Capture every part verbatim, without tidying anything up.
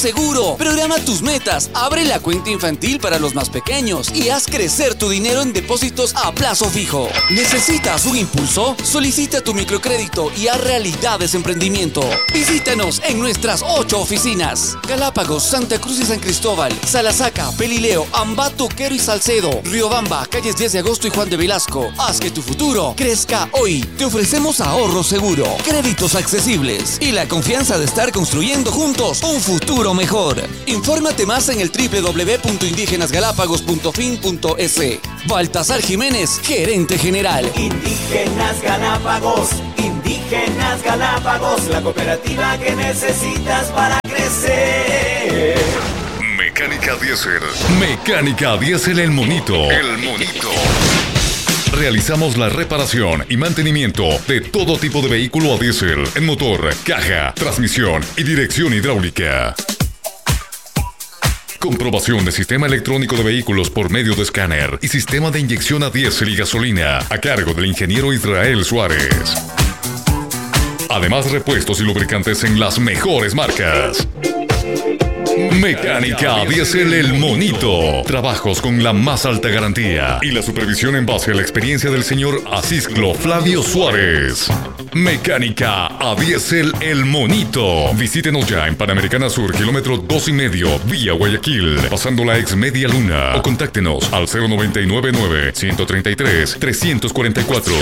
Seguro, programa tus metas, abre la cuenta infantil para los más pequeños y haz crecer tu dinero en depósitos a plazo fijo. ¿Necesitas un impulso? Solicita tu microcrédito y haz realidad ese emprendimiento. Visítanos en nuestras ocho oficinas: Galápagos, Santa Cruz y San Cristóbal, Salasaca, Pelileo, Ambato, Quero y Salcedo, Riobamba, calles diez de agosto y Juan de Velasco. Haz que tu futuro crezca hoy. Te ofrecemos ahorro seguro, créditos accesibles y la confianza de estar construyendo juntos un futuro mejor. Infórmate más en el doble u doble u doble u punto indígenas galápagos punto fin punto es. Baltasar Jiménez, gerente general. Indígenas Galápagos, Indígenas Galápagos, la cooperativa que necesitas para crecer. Mecánica Diésel. Mecánica Diésel El Monito. El Monito. Realizamos la reparación y mantenimiento de todo tipo de vehículo a diésel en motor, caja, transmisión y dirección hidráulica. Comprobación de sistema electrónico de vehículos por medio de escáner y sistema de inyección a diésel y gasolina a cargo del ingeniero Israel Suárez. Además, repuestos y lubricantes en las mejores marcas. Mecánica Diésel El Monito. Trabajos con la más alta garantía y la supervisión en base a la experiencia del señor Asisclo Flavio Suárez. Mecánica a Diésel El Monito. Visítenos ya en Panamericana Sur, kilómetro dos y medio, vía Guayaquil, pasando la ex Media Luna, o contáctenos al cero nueve nueve nueve, uno tres tres, tres cuatro cuatro.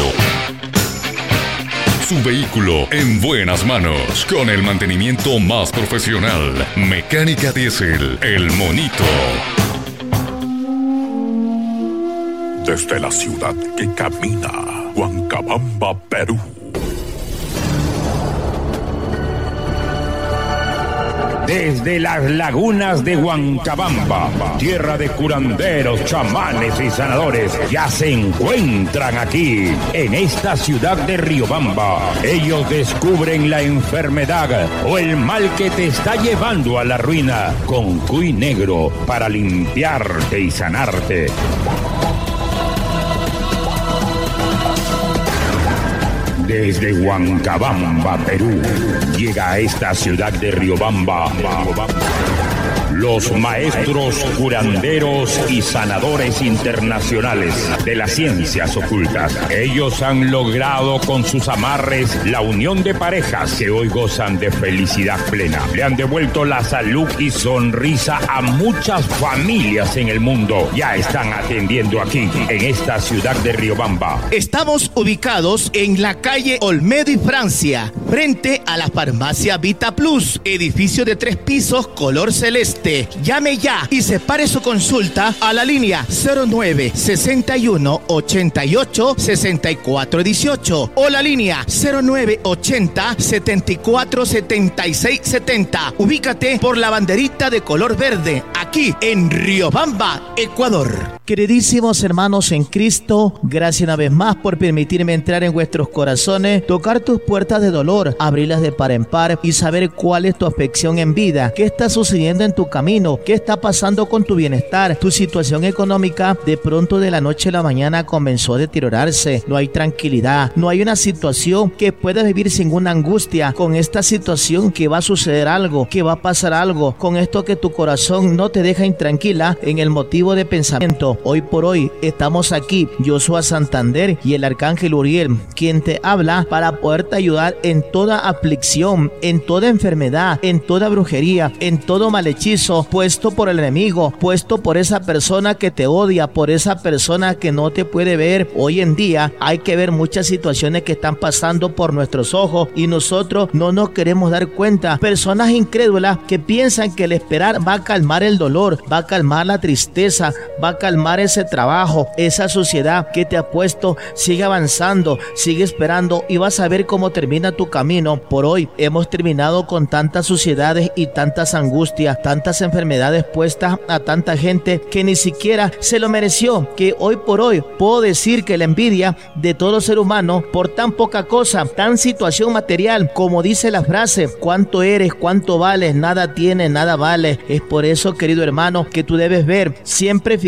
Su vehículo en buenas manos, con el mantenimiento más profesional. Mecánica Diésel El Monito. Desde la ciudad que camina, Huancabamba, Perú. Desde las lagunas de Huancabamba, tierra de curanderos, chamanes y sanadores, ya se encuentran aquí, en esta ciudad de Riobamba. Ellos descubren la enfermedad o el mal que te está llevando a la ruina, con cuy negro para limpiarte y sanarte. Desde Huancabamba, Perú, llega a esta ciudad de Riobamba los maestros curanderos y sanadores internacionales de las ciencias ocultas. Ellos han logrado con sus amarres la unión de parejas que hoy gozan de felicidad plena. Le han devuelto la salud y sonrisa a muchas familias en el mundo. Ya están atendiendo aquí, en esta ciudad de Riobamba. Estamos ubicados en la calle Olmedo y Francia, frente a la farmacia Vita Plus, edificio de tres pisos color celeste. Llame ya y separe su consulta a la línea cero nueve, sesenta y uno, ochenta y ocho, sesenta y cuatro dieciocho o la línea cero nueve, ochenta, setenta y cuatro, setenta y seis setenta. Ubícate por la banderita de color verde, aquí en Riobamba, Ecuador. Queridísimos hermanos en Cristo, gracias una vez más por permitirme entrar en vuestros corazones, tocar tus puertas de dolor, abrirlas de par en par y saber cuál es tu afección en vida, qué está sucediendo en tu camino, qué está pasando con tu bienestar. Tu situación económica de pronto de la noche a la mañana comenzó a deteriorarse, no hay tranquilidad, no hay una situación que puedas vivir sin una angustia, con esta situación que va a suceder algo, que va a pasar algo, con esto que tu corazón no te deja intranquila en el motivo de pensamiento. Hoy por hoy estamos aquí, Joshua Santander y el Arcángel Uriel, quien te habla para poderte ayudar en toda aflicción, en toda enfermedad, en toda brujería, en todo malhechizo puesto por el enemigo, puesto por esa persona que te odia, por esa persona que no te puede ver. Hoy en día hay que ver muchas situaciones que están pasando por nuestros ojos y nosotros no nos queremos dar cuenta. Personas incrédulas que piensan que el esperar va a calmar el dolor, va a calmar la tristeza, va a calmar ese trabajo, esa sociedad que te ha puesto. Sigue avanzando, sigue esperando y vas a ver cómo termina tu camino. Por hoy hemos terminado con tantas suciedades y tantas angustias, tantas enfermedades puestas a tanta gente que ni siquiera se lo mereció. Que hoy por hoy puedo decir que la envidia de todo ser humano por tan poca cosa, tan situación material, como dice la frase, cuánto eres, cuánto vales, nada tienes, nada vale. Es por eso, querido hermano, que tú debes ver, siempre fijarte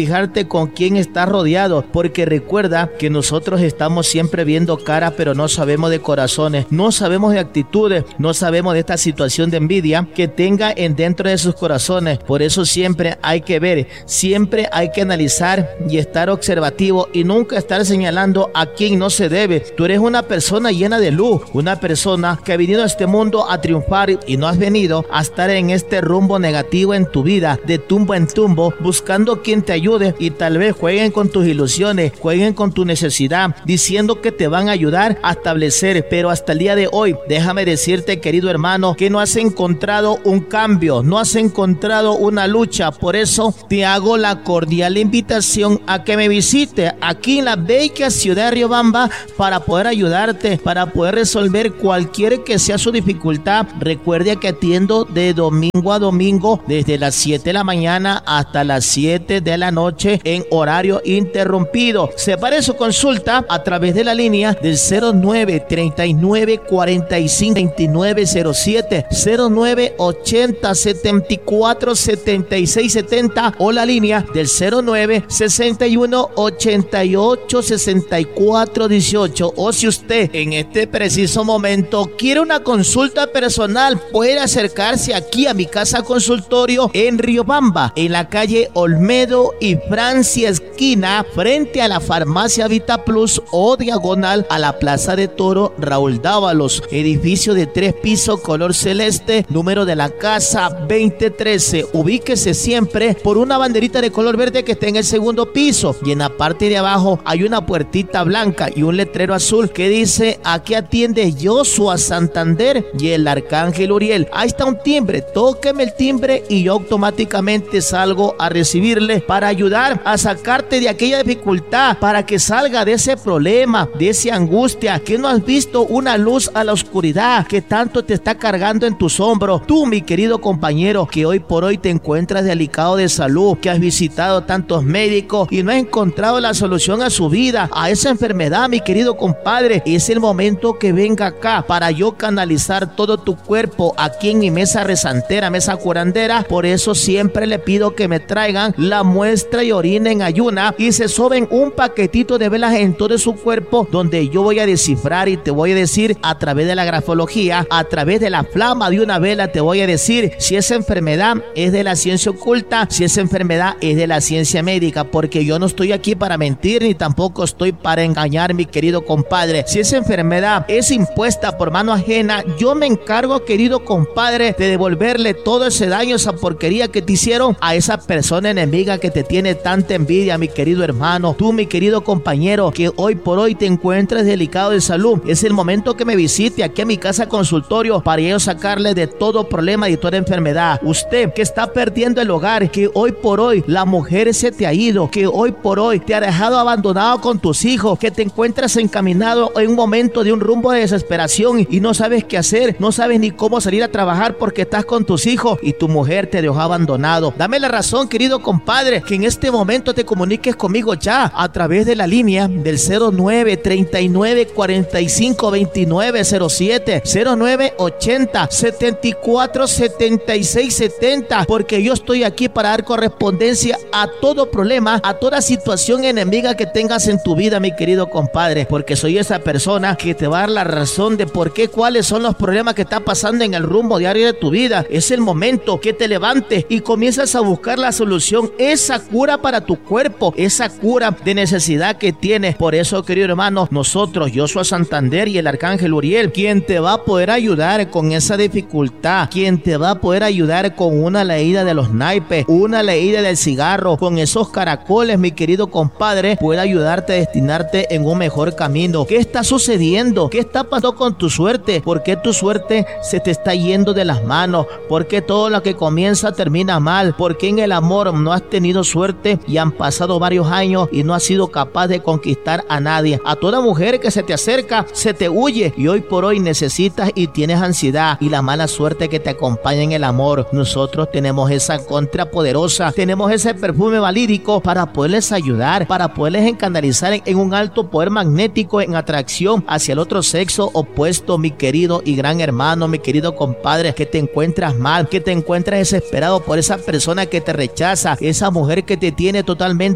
con quién estás rodeado, porque recuerda que nosotros estamos siempre viendo cara, pero no sabemos de corazones, no sabemos de actitudes, no sabemos de esta situación de envidia que tenga en dentro de sus corazones. Por eso siempre hay que ver, siempre hay que analizar y estar observativo y nunca estar señalando a quien no se debe. Tú eres una persona llena de luz, una persona que ha venido a este mundo a triunfar y no has venido a estar en este rumbo negativo en tu vida, de tumbo en tumbo, buscando quien te ayude, y tal vez jueguen con tus ilusiones, jueguen con tu necesidad, diciendo que te van a ayudar a establecer, pero hasta el día de hoy, déjame decirte, querido hermano, que no has encontrado un cambio, no has encontrado una lucha. Por eso te hago la cordial invitación a que me visite aquí en la bella ciudad de Riobamba para poder ayudarte, para poder resolver cualquier que sea su dificultad. Recuerde que atiendo de domingo a domingo desde las siete de la mañana hasta las siete de la noche en horario interrumpido. Separe su consulta a través de la línea del cero nueve treinta y nueve cuarenta y cinco veintinueve cero siete, cero nueve ochenta setenta y cuatro setenta y seis setenta o la línea del cero nueve sesenta y uno ochenta y ocho sesenta y cuatro dieciocho. O si usted en este preciso momento quiere una consulta personal, puede acercarse aquí a mi casa consultorio en Riobamba, en la calle Olmedo y Francia esquina, frente a la farmacia Vita Plus o diagonal a la Plaza de Toro Raúl Dávalos, edificio de tres pisos color celeste, número de la casa veinte trece. Ubíquese siempre por una banderita de color verde que está en el segundo piso, y en la parte de abajo hay una puertita blanca y un letrero azul que dice: aquí atiende Joshua Santander y el Arcángel Uriel. Ahí está un timbre, tóqueme el timbre y yo automáticamente salgo a recibirle para ayudar a sacarte de aquella dificultad, para que salga de ese problema, de esa angustia, que no has visto una luz a la oscuridad que tanto te está cargando en tus hombros. Tú, mi querido compañero, que hoy por hoy te encuentras delicado de salud, que has visitado tantos médicos y no has encontrado la solución a su vida, a esa enfermedad, mi querido compadre, es el momento que venga acá para yo canalizar todo tu cuerpo aquí en mi mesa rezantera, mesa curandera. Por eso siempre le pido que me traigan la muestra y orina en ayuna y se soben un paquetito de velas en todo su cuerpo, donde yo voy a descifrar y te voy a decir a través de la grafología, a través de la flama de una vela, te voy a decir si esa enfermedad es de la ciencia oculta, si esa enfermedad es de la ciencia médica, porque yo no estoy aquí para mentir ni tampoco estoy para engañar, mi querido compadre. Si esa enfermedad es impuesta por mano ajena, yo me encargo, querido compadre, de devolverle todo ese daño, esa porquería que te hicieron a esa persona enemiga que te tiene tanta envidia, mi querido hermano. Tú, mi querido compañero, que hoy por hoy te encuentras delicado de salud, es el momento que me visite aquí a mi casa consultorio para yo sacarle de todo problema y toda enfermedad. Usted que está perdiendo el hogar, que hoy por hoy la mujer se te ha ido, que hoy por hoy te ha dejado abandonado con tus hijos, que te encuentras encaminado en un momento de un rumbo de desesperación y no sabes qué hacer, no sabes ni cómo salir a trabajar porque estás con tus hijos y tu mujer te dejó abandonado. Dame la razón, querido compadre, que en este momento te comuniques conmigo ya a través de la línea del cero nueve treinta y nueve cuarenta y cinco veintinueve cero siete, cero nueve ochenta setenta y cuatro setenta y seis setenta, porque yo estoy aquí para dar correspondencia a todo problema, a toda situación enemiga que tengas en tu vida, mi querido compadre, porque soy esa persona que te va a dar la razón de por qué, cuáles son los problemas que está pasando en el rumbo diario de tu vida. Es el momento que te levantes y comienzas a buscar la solución, esa cura para tu cuerpo, esa cura de necesidad que tienes. Por eso, querido hermano, nosotros, Joshua Santander y el Arcángel Uriel, quien te va a poder ayudar con esa dificultad, quien te va a poder ayudar con una leída de los naipes, una leída del cigarro, con esos caracoles, mi querido compadre, puede ayudarte a destinarte en un mejor camino. ¿Qué está sucediendo? ¿Qué está pasando con tu suerte? ¿Por qué tu suerte se te está yendo de las manos? ¿Por qué todo lo que comienza termina mal? ¿Por qué en el amor no has tenido suerte y han pasado varios años y no has sido capaz de conquistar a nadie? A toda mujer que se te acerca, se te huye y hoy por hoy necesitas y tienes ansiedad y la mala suerte que te acompaña en el amor. Nosotros tenemos esa contra poderosa, tenemos ese perfume valídico para poderles ayudar, para poderles encanalizar en, en un alto poder magnético, en atracción hacia el otro sexo opuesto, mi querido y gran hermano, mi querido compadre, que te encuentras mal, que te encuentras desesperado por esa persona que te rechaza, esa mujer que te tiene totalmente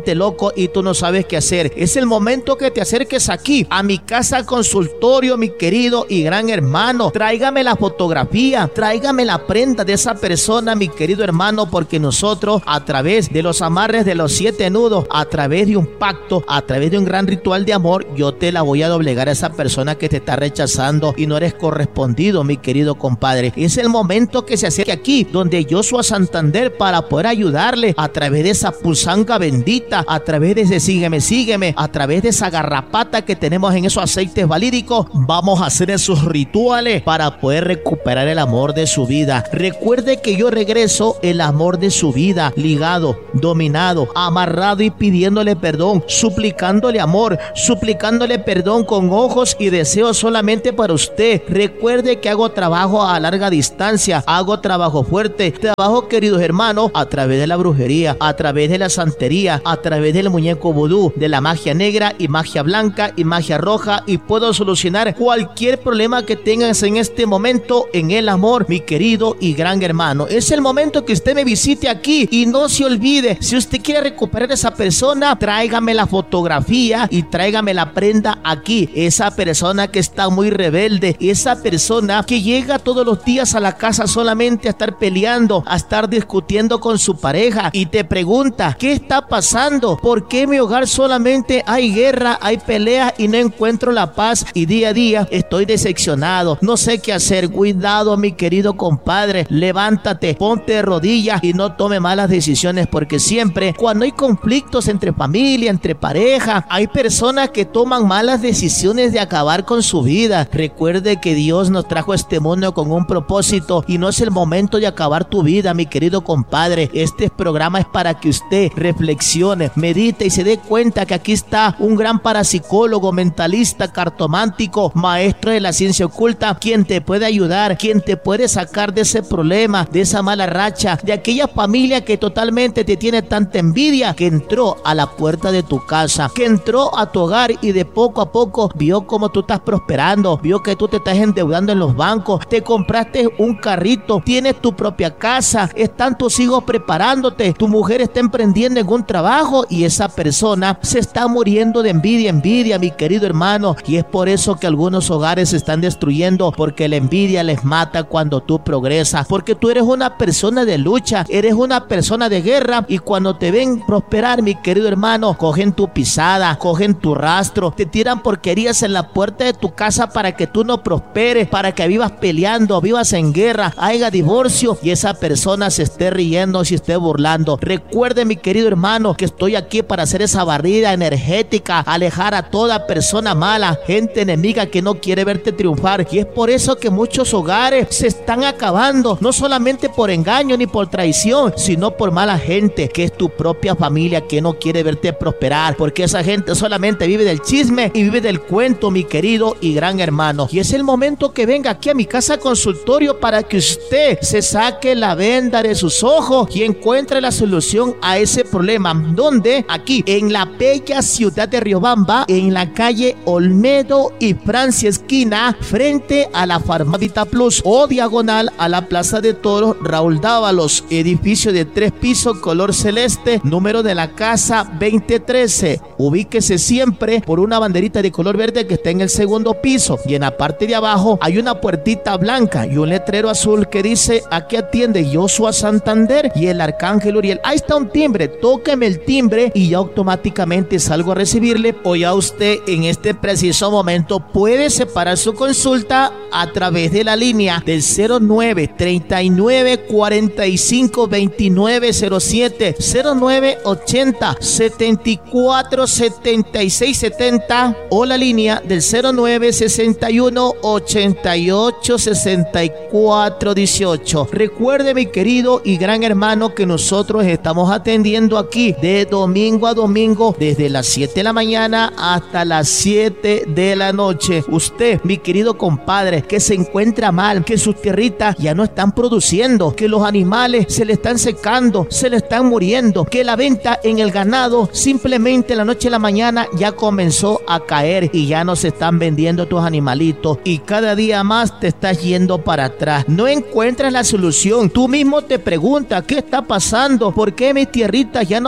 totalmente loco y tú no sabes qué hacer. Es el momento que te acerques aquí, a mi casa consultorio, mi querido y gran hermano. Tráigame la fotografía, tráigame la prenda de esa persona, mi querido hermano, porque nosotros, a través de los amarres de los siete nudos, a través de un pacto, a través de un gran ritual de amor, yo te la voy a doblegar a esa persona que te está rechazando y no eres correspondido, mi querido compadre. Es el momento que se acerque aquí, donde Joshua Santander, para poder ayudarle a través de esa pulsanga bendita, a través de ese sígueme, sígueme, a través de esa garrapata que tenemos en esos aceites valídicos. Vamos a hacer esos rituales para poder recuperar el amor de su vida. Recuerde que yo regreso el amor de su vida, ligado, dominado, amarrado y pidiéndole perdón, suplicándole amor, suplicándole perdón con ojos y deseos solamente para usted. Recuerde que hago trabajo a larga distancia, hago trabajo fuerte, trabajo, queridos hermanos, a través de la brujería, a través de la santería, a través del muñeco vudú, de la magia negra y magia blanca y magia roja, y puedo solucionar cualquier problema que tengas en este momento en el amor, mi querido y gran hermano. Es el momento que usted me visite aquí y no se olvide, si usted quiere recuperar a esa persona, tráigame la fotografía y tráigame la prenda aquí. Esa persona que está muy rebelde, esa persona que llega todos los días a la casa solamente a estar peleando, a estar discutiendo con su pareja y te pregunta, ¿qué está pasando? ¿Por qué en mi hogar solamente hay guerra, hay peleas y no encuentro la paz? Y día a día estoy decepcionado, no sé qué hacer. Cuidado, mi querido compadre, levántate, ponte de rodillas y no tome malas decisiones, porque siempre cuando hay conflictos entre familia, entre pareja, hay personas que toman malas decisiones de acabar con su vida. Recuerde que Dios nos trajo a este mundo con un propósito y no es el momento de acabar tu vida, mi querido compadre. Este programa es para que usted reflexione, medite y se dé cuenta que aquí está un gran parapsicólogo, mentalista, cartomántico, maestro de la ciencia oculta, quien te puede ayudar, quien te puede sacar de ese problema, de esa mala racha, de aquella familia que totalmente te tiene tanta envidia, que entró a la puerta de tu casa, que entró a tu hogar y de poco a poco vio cómo tú estás prosperando, vio que tú te estás endeudando en los bancos, te compraste un carrito, tienes tu propia casa, están tus hijos preparándote, tu mujer está emprendiendo en un trabajo y esa persona se está muriendo de envidia, envidia, mi querido hermano, y es por eso que algunos hogares se están destruyendo, porque la envidia les mata cuando tú progresas, porque tú eres una persona de lucha, eres una persona de guerra, y cuando te ven prosperar, mi querido hermano, cogen tu pisada, cogen tu rastro, te tiran porquerías en la puerta de tu casa para que tú no prosperes, para que vivas peleando, vivas en guerra, haya divorcio y esa persona se esté riendo, se esté burlando. Recuerde, mi querido hermano, que estoy aquí para hacer esa barrida energética, alejar a toda persona mala, gente enemiga que no quiere verte triunfar, y es por eso que muchos hogares se están acabando, no solamente por engaño ni por traición, sino por mala gente, que es tu propia familia que no quiere verte prosperar, porque esa gente solamente vive del chisme y vive del cuento, mi querido y gran hermano. Y es el momento que venga aquí a mi casa consultorio para que usted se saque la venda de sus ojos y encuentre la solución a ese problema. ¿Dónde? Aquí, en la bella ciudad de Riobamba, en la calle Olmedo y Francia esquina, frente a la farmacia Vita Plus, o diagonal a la Plaza de Toros Raúl Dávalos, edificio de tres pisos color celeste, número de la casa veinte trece. Ubíquese siempre por una banderita de color verde que está en el segundo piso, y en la parte de abajo hay una puertita blanca y un letrero azul que dice: aquí atiende Joshua Santander y el Arcángel Uriel. Ahí está un timbre, tóqueme el timbre y ya automáticamente salgo a recibirle, o ya usted en este preciso momento puede separar su consulta a través de la línea del cero nueve treinta y nueve cuarenta y cinco veintinueve cero siete, cero nueve ochenta setenta y cuatro setenta y seis setenta, o la línea del cero nueve sesenta y uno ochenta y ocho sesenta y cuatro dieciocho. Recuerde, mi querido y gran hermano, que nosotros estamos atendiendo aquí de domingo a domingo desde las siete de la mañana hasta las siete de la noche. Usted, mi querido compadre, que se encuentra mal, que sus tierritas ya no están produciendo, que los animales se le están secando, se le están muriendo, que la venta en el ganado simplemente en la noche a la mañana ya comenzó a caer y ya no se están vendiendo tus animalitos y cada día más te estás yendo para atrás. No encuentras la solución. Tú mismo te preguntas, ¿qué está pasando? ¿Por qué mis tierritas ya no producen?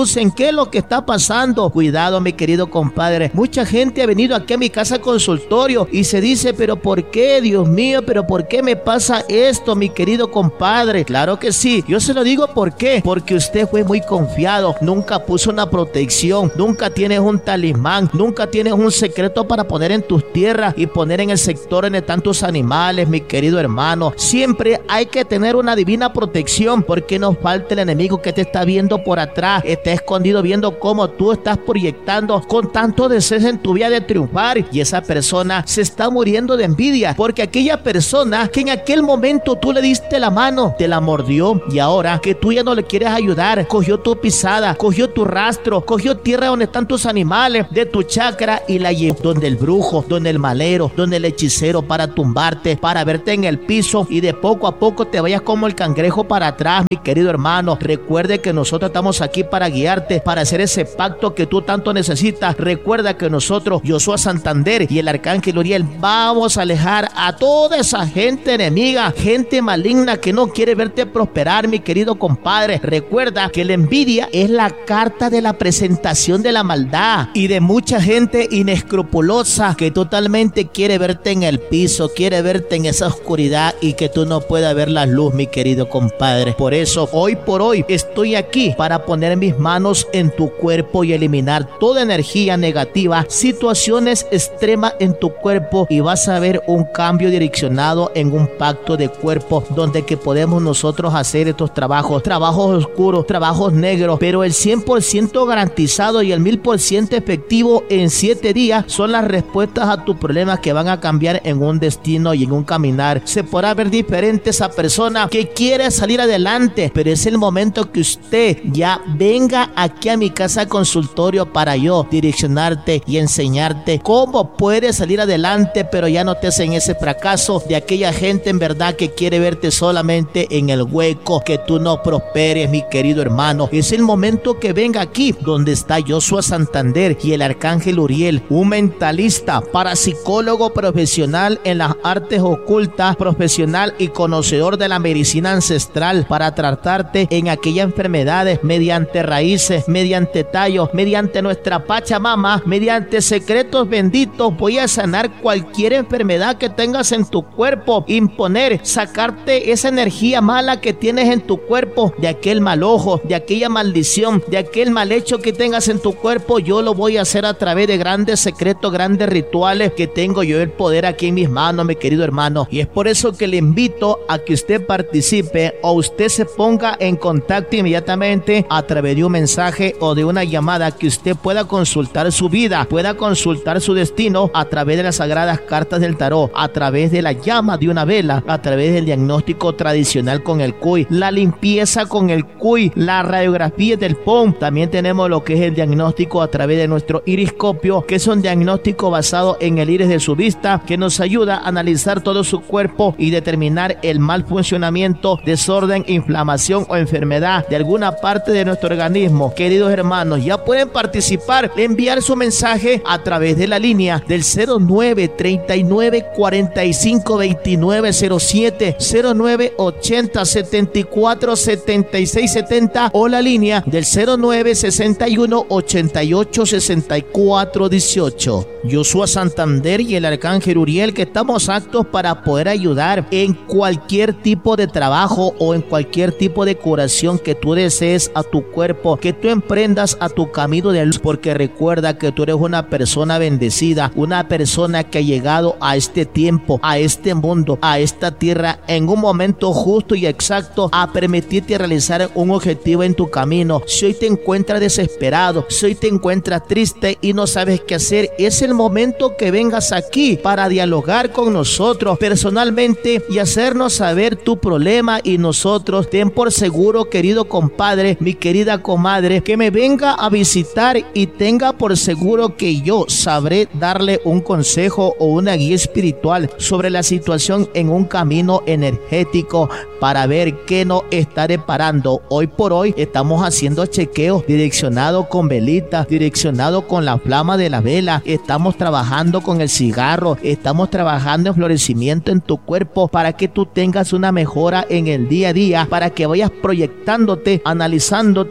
conocen qué es lo que está pasando. Cuidado, mi querido compadre. Mucha gente ha venido aquí a mi casa consultorio y se dice, pero ¿por qué, Dios mío? ¿Pero por qué me pasa esto, mi querido compadre? Claro que sí. Yo se lo digo ¿por qué? Porque usted fue muy confiado. Nunca puso una protección. Nunca tienes un talismán. Nunca tienes un secreto para poner en tus tierras y poner en el sector de tantos animales, mi querido hermano. Siempre hay que tener una divina protección, porque no falta el enemigo que te está viendo por atrás, está escondido viendo cómo tú estás proyectando con tanto deseo en tu vida de triunfar, y esa persona se está muriendo de envidia, porque aquella persona que en aquel momento tú le diste la mano, te la mordió, y ahora que tú ya no le quieres ayudar, cogió tu pisada, cogió tu rastro, cogió tierra donde están tus animales de tu chacra y la llevó donde el brujo, donde el malero, donde el hechicero, para tumbarte, para verte en el piso y de poco a poco te vayas como el cangrejo para atrás, mi querido hermano. Recuerde que nosotros estamos aquí para guiarte, para hacer ese pacto que tú tanto necesitas. Recuerda que nosotros, Joshua Santander y el arcángel Uriel, vamos a alejar a toda esa gente enemiga, gente maligna que no quiere verte prosperar, mi querido compadre. Recuerda que la envidia es la carta de la presentación de la maldad y de mucha gente inescrupulosa que totalmente quiere verte en el piso, quiere verte en esa oscuridad y que tú no puedas ver la luz, mi querido compadre. Por eso, hoy por hoy, estoy aquí para poner mis manos en tu cuerpo y eliminar toda energía negativa, situaciones extremas en tu cuerpo, y vas a ver un cambio direccionado en un pacto de cuerpo donde que podemos nosotros hacer estos trabajos, trabajos oscuros, trabajos negros, pero el cien por ciento garantizado y el mil por ciento efectivo en siete días son las respuestas a tus problemas que van a cambiar en un destino y en un caminar. Se podrá ver diferente esa persona que quiere salir adelante, pero es el momento que usted ya venga aquí a mi casa consultorio para yo direccionarte y enseñarte cómo puedes salir adelante, pero ya no te hacen ese fracaso de aquella gente en verdad que quiere verte solamente en el hueco, que tú no prosperes, mi querido hermano. Es el momento que venga aquí donde está Joshua Santander y el arcángel Uriel, un mentalista, parapsicólogo profesional en las artes ocultas, profesional y conocedor de la medicina ancestral, para tratarte en aquellas enfermedades mediante raíces, mediante tallos, mediante nuestra Pachamama, mediante secretos benditos. Voy a sanar cualquier enfermedad que tengas en tu cuerpo, imponer, sacarte esa energía mala que tienes en tu cuerpo, de aquel mal ojo, de aquella maldición, de aquel mal hecho que tengas en tu cuerpo. Yo lo voy a hacer a través de grandes secretos, grandes rituales que tengo yo el poder aquí en mis manos, mi querido hermano. Y es por eso que le invito a que usted participe o usted se ponga en contacto inmediatamente a través de un mensaje o de una llamada, que usted pueda consultar su vida, pueda consultar su destino a través de las sagradas cartas del tarot, a través de la llama de una vela, a través del diagnóstico tradicional con el cuy, la limpieza con el cuy, la radiografía del P O M. También tenemos lo que es el diagnóstico a través de nuestro iriscopio, que es un diagnóstico basado en el iris de su vista, que nos ayuda a analizar todo su cuerpo y determinar el mal funcionamiento, desorden, inflamación o enfermedad de alguna parte de nuestro organismo. Queridos hermanos, ya pueden participar, enviar su mensaje a través de la línea del cero nueve treinta y nueve cuarenta y cinco veintinueve cero siete, cero nueve ochenta setenta y cuatro setenta y seis setenta, o la línea del cero nueve sesenta y uno ochenta y ocho sesenta y cuatro dieciocho. Joshua Santander y el arcángel Uriel, que estamos aptos para poder ayudar en cualquier tipo de trabajo o en cualquier tipo de curación que tú desees a tu cuerpo, que tú emprendas a tu camino de luz, porque recuerda que tú eres una persona bendecida, una persona que ha llegado a este tiempo, a este mundo, a esta tierra en un momento justo y exacto a permitirte realizar un objetivo en tu camino. Si hoy te encuentras desesperado, si hoy te encuentras triste y no sabes qué hacer, es el momento que vengas aquí para dialogar con nosotros personalmente y hacernos saber tu problema, y nosotros, ten por seguro, querido compadre, mi querida comadre, que me venga a visitar y tenga por seguro que yo sabré darle un consejo o una guía espiritual sobre la situación en un camino energético para ver qué nos está deparando. Hoy por hoy estamos haciendo chequeos direccionados con velitas, direccionados con la flama de la vela, estamos trabajando con el cigarro, estamos trabajando en florecimiento en tu cuerpo para que tú tengas una mejora en el día a día, para que vayas proyectándote, analizándote y enfocándote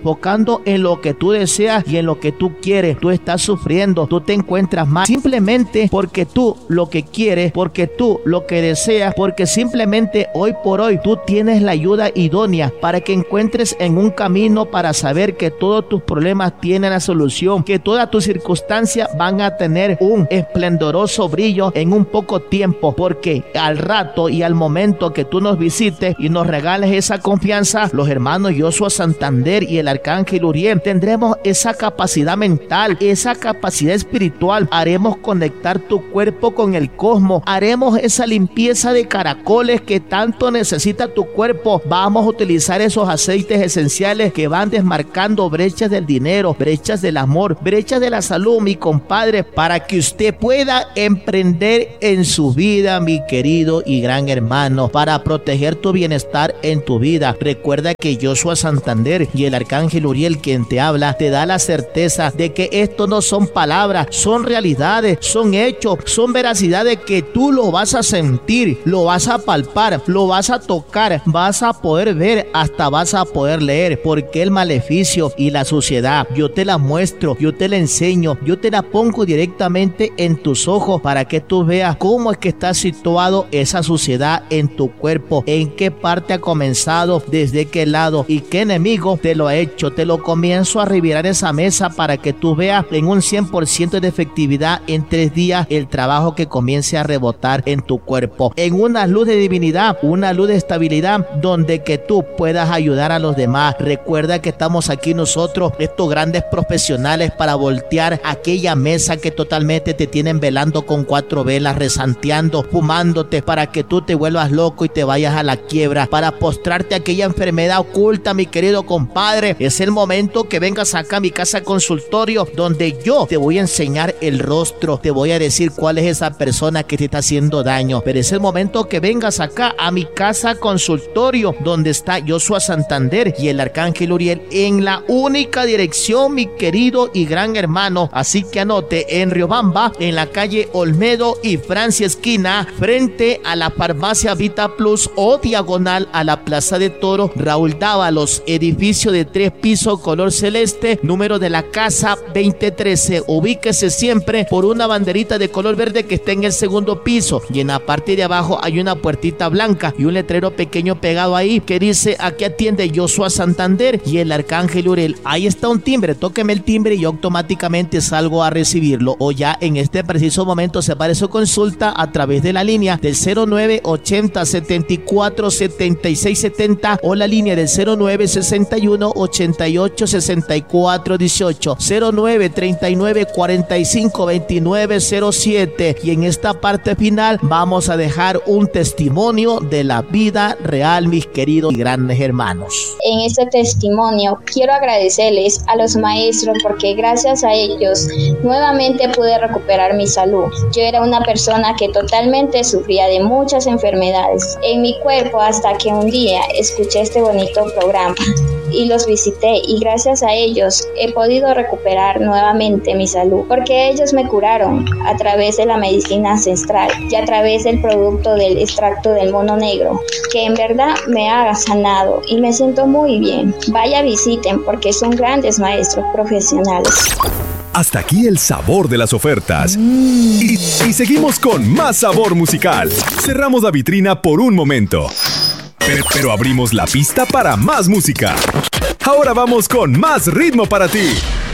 enfocando en lo que tú deseas y en lo que tú quieres. Tú estás sufriendo, tú te encuentras mal, simplemente porque tú lo que quieres, porque tú lo que deseas, porque simplemente hoy por hoy tú tienes la ayuda idónea para que encuentres en un camino para saber que todos tus problemas tienen la solución, que todas tus circunstancias van a tener un esplendoroso brillo en un poco tiempo, porque al rato y al momento que tú nos visites y nos regales esa confianza, los hermanos Joshua Santander y el arcángel Uriel tendremos esa capacidad mental, esa capacidad espiritual. Haremos conectar tu cuerpo con el cosmos, haremos esa limpieza de caracoles que tanto necesita tu cuerpo. Vamos a utilizar esos aceites esenciales que van desmarcando brechas del dinero, brechas del amor, brechas de la salud, mi compadre, para que usted pueda emprender en su vida, mi querido y gran hermano, para proteger tu bienestar en tu vida. Recuerda que Joshua Santander y el arcángel Uriel, quien te habla, te da la certeza de que esto no son palabras, son realidades, son hechos, son veracidades que tú lo vas a sentir, lo vas a palpar, lo vas a tocar, vas a poder ver, hasta vas a poder leer, porque el maleficio y la suciedad yo te la muestro, yo te la enseño, yo te la pongo directamente en tus ojos para que tú veas cómo es que está situado esa suciedad en tu cuerpo, en qué parte ha comenzado, desde qué lado y qué enemigo te lo ha hecho. Te lo comienzo a revirar esa mesa para que tú veas en un cien por ciento de efectividad en tres días el trabajo que comience a rebotar en tu cuerpo, en una luz de divinidad, una luz de estabilidad donde que tú puedas ayudar a los demás. Recuerda que estamos aquí nosotros, estos grandes profesionales, para voltear aquella mesa que totalmente te tienen velando con cuatro velas, resanteando, fumándote, para que tú te vuelvas loco y te vayas a la quiebra, para postrarte a aquella enfermedad oculta, mi querido compadre. Es el momento que vengas acá a mi casa consultorio, donde yo te voy a enseñar el rostro, te voy a decir cuál es esa persona que te está haciendo daño, pero es el momento que vengas acá a mi casa consultorio, donde está Joshua Santander y el arcángel Uriel, en la única dirección, mi querido y gran hermano. Así que anote, en Riobamba, en la calle Olmedo y Francia esquina, frente a la farmacia Vita Plus, o diagonal a la Plaza de Toro Raúl Dávalos, edificio de tres pisos color celeste, número de la casa veinte trece. Ubíquese siempre por una banderita de color verde que está en el segundo piso, y en la parte de abajo hay una puertita blanca y un letrero pequeño pegado ahí que dice: aquí atiende Joshua Santander y el arcángel Uriel. Ahí está un timbre, tóqueme el timbre y yo automáticamente salgo a recibirlo, o ya en este preciso momento separe su consulta a través de la línea del cero nueve ochenta setenta y cuatro setenta y seis setenta o la línea del cero nueve sesenta y uno ochenta y ocho sesenta y cuatro dieciocho, cero nueve treinta y nueve cuarenta y cinco veintinueve cero siete. Y en esta parte final vamos a dejar un testimonio de la vida real, mis queridos y grandes hermanos. En este testimonio quiero agradecerles a los maestros, porque gracias a ellos nuevamente pude recuperar mi salud. Yo era una persona que totalmente sufría de muchas enfermedades en mi cuerpo, hasta que un día escuché este bonito programa y los visité, y gracias a ellos he podido recuperar nuevamente mi salud, porque ellos me curaron a través de la medicina ancestral y a través del producto del extracto del mono negro, que en verdad me ha sanado y me siento muy bien. Vaya, visiten, porque son grandes maestros profesionales. Hasta aquí el sabor de las ofertas. Mm. Y, y seguimos con más sabor musical. Cerramos la vitrina por un momento, pero, pero abrimos la pista para más música. Ahora vamos con más ritmo para ti.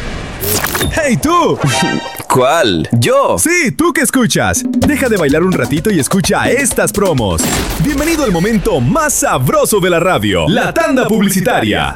¡Hey, tú! ¿Cuál? ¿Yo? Sí, tú que escuchas. Deja de bailar un ratito y escucha estas promos. Bienvenido al momento más sabroso de la radio, la tanda publicitaria.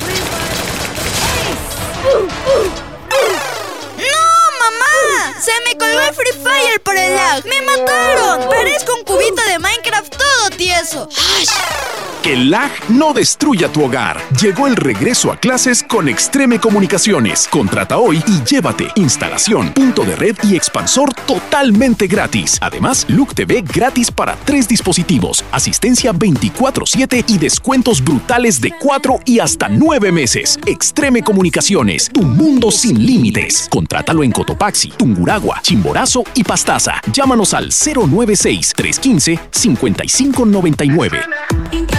¡Se me colgó el Free Fire por el lag! ¡Me mataron! Parezco un cubito de Minecraft todo tieso. ¡Ay! Que el lag no destruya tu hogar. Llegó el regreso a clases con Extreme Comunicaciones. Contrata hoy y llévate instalación, punto de red y expansor totalmente gratis. Además, Look T V gratis para tres dispositivos, asistencia veinticuatro siete y descuentos brutales de cuatro y hasta nueve meses. Extreme Comunicaciones, tu mundo sin límites. Contrátalo en Cotopaxi, Tunguragua, Chimborazo y Pastaza. Llámanos al cero nueve seis, tres uno cinco, cinco cinco nueve nueve.